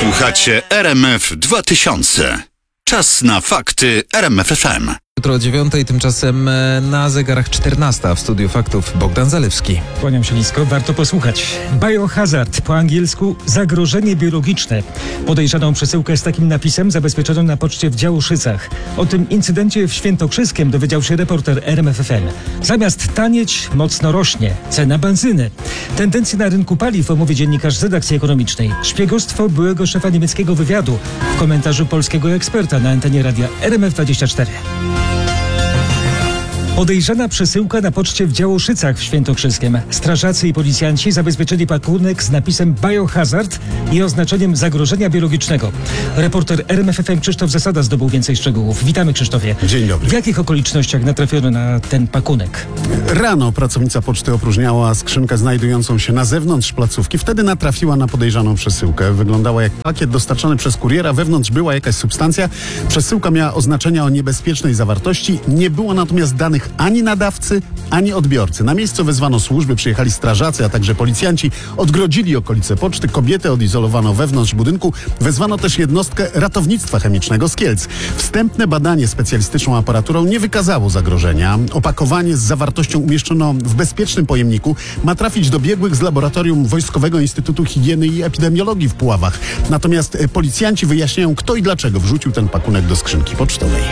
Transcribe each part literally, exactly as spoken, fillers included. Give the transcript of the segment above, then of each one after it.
Słuchacie R M F dwa tysiące. Czas na fakty R M F F M. Jutro o dziewiątej, tymczasem na zegarach czternasta. W studiu faktów Bogdan Zalewski. Kłaniam się nisko, warto posłuchać. Biohazard, po angielsku zagrożenie biologiczne. Podejrzaną przesyłkę z takim napisem zabezpieczono na poczcie w Działoszycach. O tym incydencie w Świętokrzyskiem dowiedział się reporter R M F F M. Zamiast tanieć, mocno rośnie cena benzyny. Tendencje na rynku paliw omówi dziennikarz z redakcji ekonomicznej. Szpiegostwo byłego szefa niemieckiego wywiadu. W komentarzu polskiego eksperta na antenie radia R M F dwadzieścia cztery. Podejrzana przesyłka na poczcie w Działoszycach w Świętokrzyskiem. Strażacy i policjanci zabezpieczyli pakunek z napisem Biohazard i oznaczeniem zagrożenia biologicznego. Reporter R M F F M Krzysztof Zasada zdobył więcej szczegółów. Witamy, Krzysztofie. Dzień dobry. W jakich okolicznościach natrafiono na ten pakunek? Rano pracownica poczty opróżniała skrzynkę znajdującą się na zewnątrz placówki. Wtedy natrafiła na podejrzaną przesyłkę. Wyglądała jak pakiet dostarczony przez kuriera. Wewnątrz była jakaś substancja. Przesyłka miała oznaczenia o niebezpiecznej zawartości. Nie było natomiast danych ani nadawcy, ani odbiorcy. Na miejsce wezwano służby, przyjechali strażacy, a także policjanci. Odgrodzili okolice poczty. Kobietę odizolowano wewnątrz budynku. Wezwano też jednostkę ratownictwa chemicznego z Kielc. Wstępne badanie specjalistyczną aparaturą nie wykazało zagrożenia. Opakowanie z zawartością umieszczono w bezpiecznym pojemniku. Ma trafić do biegłych z laboratorium Wojskowego Instytutu Higieny i Epidemiologii w Puławach. Natomiast policjanci wyjaśniają, kto i dlaczego wrzucił ten pakunek do skrzynki pocztowej.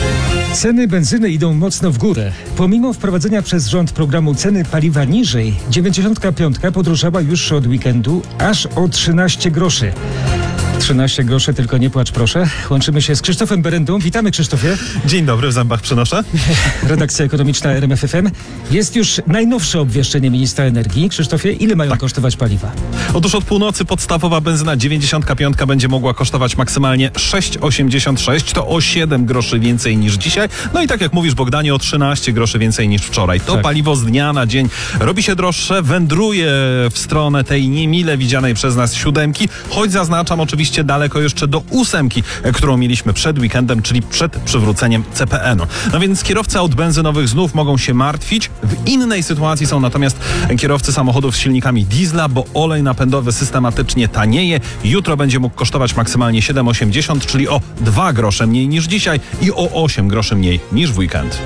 Ceny benzyny idą mocno w górę. Pomimo wprowadzenia przez rząd programu ceny paliwa niżej, dziewięćdziesiątka piątka podróżała już od weekendu aż o trzynaście groszy. trzynaście groszy, tylko nie płacz proszę. Łączymy się z Krzysztofem Berendą. Witamy, Krzysztofie. Dzień dobry, w zębach przynoszę. Redakcja ekonomiczna R M F F M. Jest już najnowsze obwieszczenie ministra energii. Krzysztofie, ile mają tak. kosztować paliwa? Otóż od północy podstawowa benzyna dziewięćdziesiątka piątka będzie mogła kosztować maksymalnie sześć osiemdziesiąt sześć. To o siedem groszy więcej niż dzisiaj. No i tak jak mówisz, Bogdanie, o trzynaście groszy więcej niż wczoraj. To tak. Paliwo z dnia na dzień robi się droższe, wędruje w stronę tej niemile widzianej przez nas siódemki, choć zaznaczam oczywiście daleko jeszcze do ósemki, którą mieliśmy przed weekendem, czyli przed przywróceniem C P N u. No więc kierowcy aut benzynowych znów mogą się martwić. W innej sytuacji są natomiast kierowcy samochodów z silnikami diesla, bo olej napędowy systematycznie tanieje. Jutro będzie mógł kosztować maksymalnie siedem osiemdziesiąt, czyli o dwa grosze mniej niż dzisiaj i o osiem groszy mniej niż w weekend.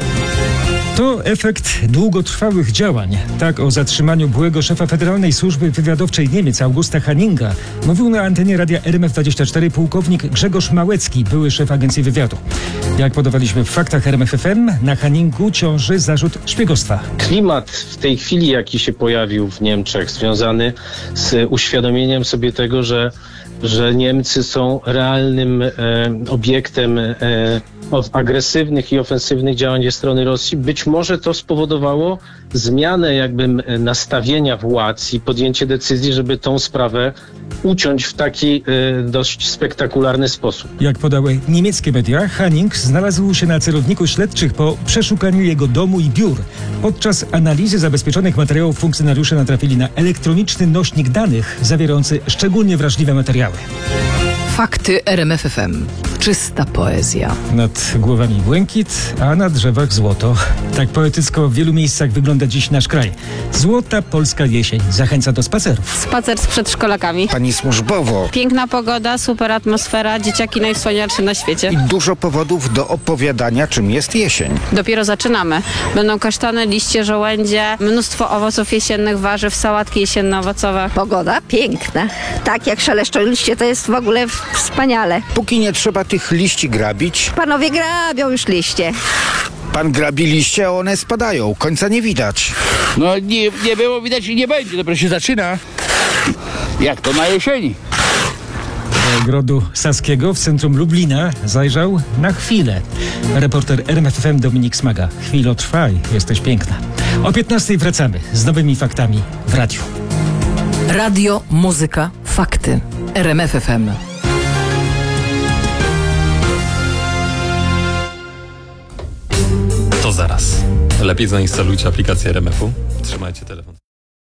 To efekt długotrwałych działań. Tak o zatrzymaniu byłego szefa Federalnej Służby Wywiadowczej Niemiec Augusta Hanninga mówił na antenie radia R M F dwadzieścia cztery pułkownik Grzegorz Małecki, były szef Agencji Wywiadu. Jak podawaliśmy w faktach R M F F M, na Hanningu ciąży zarzut szpiegostwa. Klimat w tej chwili, jaki się pojawił w Niemczech, związany z uświadomieniem sobie tego, że, że Niemcy są realnym e, obiektem e, agresywnych i ofensywnych działań ze strony Rosji, być może to spowodowało zmianę jakby nastawienia władz i podjęcie decyzji, żeby tą sprawę uciąć w taki y, dość spektakularny sposób. Jak podały niemieckie media, Hanning znalazł się na celowniku śledczych po przeszukaniu jego domu i biur. Podczas analizy zabezpieczonych materiałów funkcjonariusze natrafili na elektroniczny nośnik danych zawierający szczególnie wrażliwe materiały. Fakty R M F F M. Czysta poezja. Nad głowami błękit, a na drzewach złoto. Tak poetycko w wielu miejscach wygląda dziś nasz kraj. Złota polska jesień zachęca do spacerów. Spacer z przedszkolakami. Pani służbowo. Piękna pogoda, super atmosfera, dzieciaki najwspanialsze na świecie. I dużo powodów do opowiadania, czym jest jesień. Dopiero zaczynamy. Będą kasztany, liście, żołędzie, mnóstwo owoców jesiennych, warzyw, sałatki jesienno-owocowe. Pogoda piękna. Tak jak szeleszczą liście, to jest w ogóle wspaniale. Póki nie trzeba tych liści grabić. Panowie grabią już liście. Pan grabi liście, a one spadają. Końca nie widać. No nie, nie było widać i nie będzie. Dopiero się zaczyna. Jak to na jesieni. Do ogrodu Saskiego w centrum Lublina zajrzał na chwilę. Reporter R M F F M Dominik Smaga. Chwilo trwaj, jesteś piękna. O piętnastej wracamy z nowymi faktami w radiu. Radio, muzyka, fakty. R M F F M. To zaraz. Lepiej zainstalujcie aplikację R M F u. Trzymajcie telefon.